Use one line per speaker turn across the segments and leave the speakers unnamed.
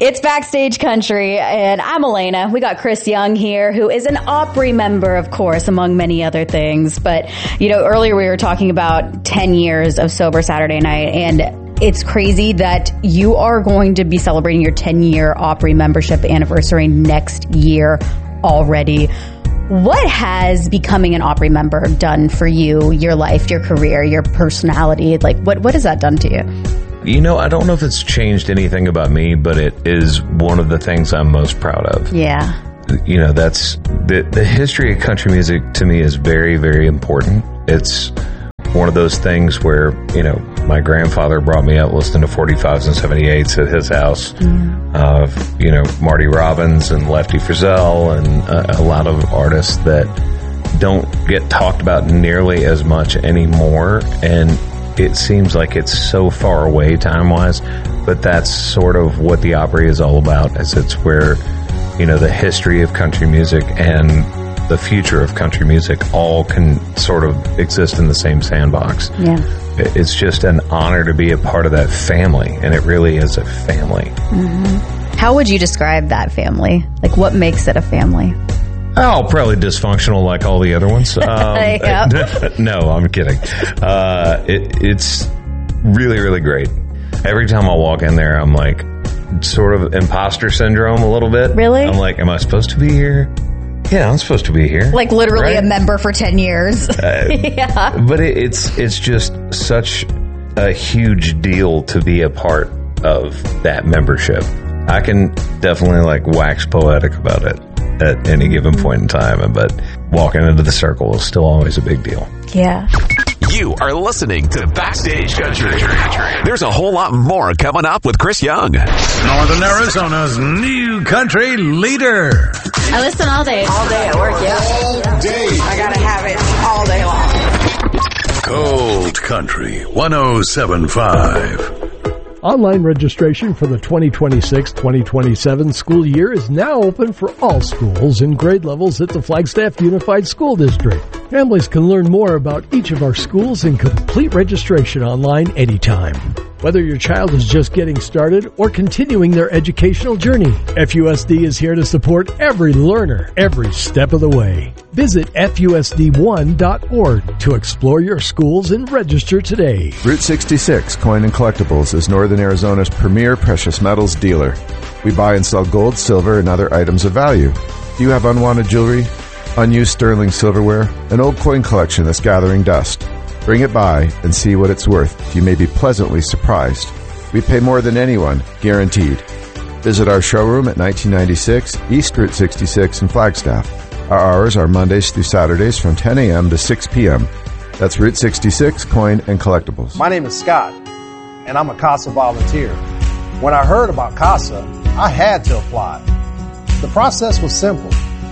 It's Backstage Country, and I'm Elena. We got Chris Young here, who is an Opry member, of course, among many other things. But, earlier we were talking about 10 years of Sober Saturday Night, and it's crazy that you are going to be celebrating your 10-year Opry membership anniversary next year already. What has becoming an Opry member done for you, your life, your career, your personality? What has that done to you?
I don't know if it's changed anything about me, but it is one of the things I'm most proud of.
Yeah.
That's the history of country music to me is very, very important. It's one of those things where, my grandfather brought me up listening to 45s and 78s at his house. Marty Robbins and Lefty Frizzell and a lot of artists that don't get talked about nearly as much anymore. And it seems like it's so far away time-wise, but that's sort of what the Opry is all about, is it's where, the history of country music and the future of country music all can sort of exist in the same sandbox.
Yeah.
It's just an honor to be a part of that family, and it really is a family.
Mm-hmm. How would you describe that family? What makes it a family?
Oh, probably dysfunctional like all the other ones. No, I'm kidding. It's really, really great. Every time I walk in there, I'm like, sort of imposter syndrome a little bit.
Really?
I'm like, am I supposed to be here? Yeah, I'm supposed to be here.
Literally right? A member for 10 years. Yeah.
But it's just such a huge deal to be a part of that membership. I can definitely wax poetic about it at any given point in time, but walking into the circle is still always a big deal.
Yeah.
You are listening to Backstage Country. There's a whole lot more coming up with Chris Young.
Northern Arizona's new country leader.
I listen all day.
All day at work, yeah.
All day.
I gotta have it all day long.
Cold Country 107.5.
Online registration for the 2026-2027 school year is now open for all schools and grade levels at the Flagstaff Unified School District. Families can learn more about each of our schools and complete registration online anytime. Whether your child is just getting started or continuing their educational journey, FUSD is here to support every learner every step of the way. Visit FUSD1.org to explore your schools and register today.
Route 66 Coin and Collectibles is Northern Arizona's premier precious metals dealer. We buy and sell gold, silver, and other items of value. Do you have unwanted jewelry, unused sterling silverware, an old coin collection that's gathering dust? Bring it by and see what it's worth. You may be pleasantly surprised. We pay more than anyone, guaranteed. Visit our showroom at 1996 East Route 66 in Flagstaff. Our hours are Mondays through Saturdays from 10 a.m. to 6 p.m. That's Route 66 Coin and Collectibles.
My name is Scott, and I'm a CASA volunteer. When I heard about CASA, I had to apply. The process was simple.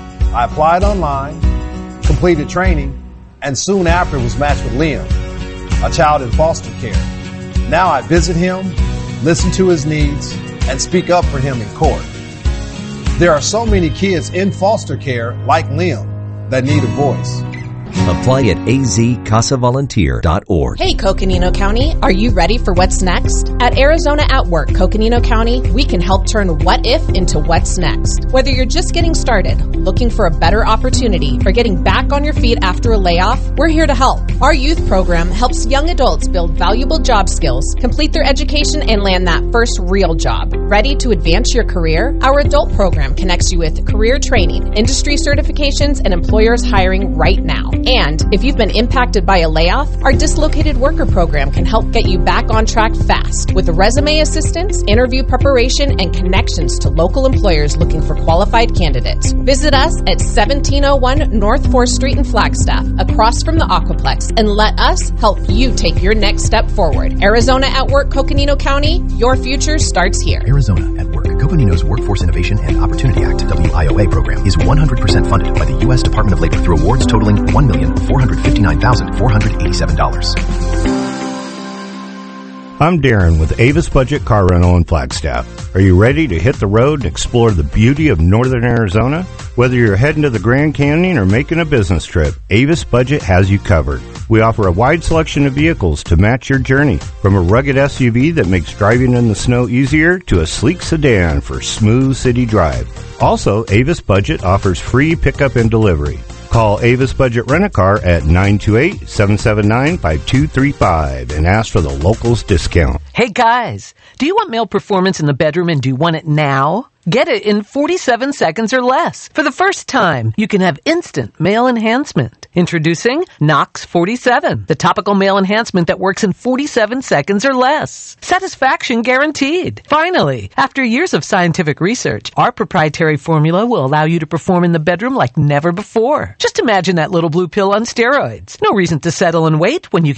I applied online, completed training, and soon after was matched with Liam, a child in foster care. Now I visit him, listen to his needs, and speak up for him in court. There are so many kids in foster care like Liam that need a voice.
Apply at azcasavolunteer.org.
Hey, Coconino County, are you ready for what's next? At Arizona at Work, Coconino County, we can help turn what if into what's next. Whether you're just getting started, looking for a better opportunity, or getting back on your feet after a layoff, we're here to help. Our youth program helps young adults build valuable job skills, complete their education, and land that first real job. Ready to advance your career? Our adult program connects you with career training, industry certifications, and employers hiring right now. And if you've been impacted by a layoff, our dislocated worker program can help get you back on track fast with resume assistance, interview preparation, and connections to local employers looking for qualified candidates. Visit us at 1701 North 4th Street in Flagstaff, across from the Aquaplex, and let us help you take your next step forward. Arizona at Work, Coconino County, your future starts here.
Arizona at Work. Coconino's Workforce Innovation and Opportunity Act, WIOA program, is 100% funded by the U.S. Department of Labor through awards totaling $1,459,487.
I'm Darren with Avis Budget Car Rental in Flagstaff. Are you ready to hit the road and explore the beauty of northern Arizona? Whether you're heading to the Grand Canyon or making a business trip, Avis Budget has you covered. We offer a wide selection of vehicles to match your journey, from a rugged SUV that makes driving in the snow easier to a sleek sedan for smooth city drive. Also, Avis Budget offers free pickup and delivery. Call Avis Budget Rent-A-Car at 928-779-5235 and ask for the locals discount.
Hey guys, do you want male performance in the bedroom and do you want it now? Get it in 47 seconds or less. For the first time, you can have instant male enhancement. Introducing Nox 47, the topical male enhancement that works in 47 seconds or less. Satisfaction guaranteed. Finally, after years of scientific research, our proprietary formula will allow you to perform in the bedroom like never before. Just imagine that little blue pill on steroids. No reason to settle and wait when you can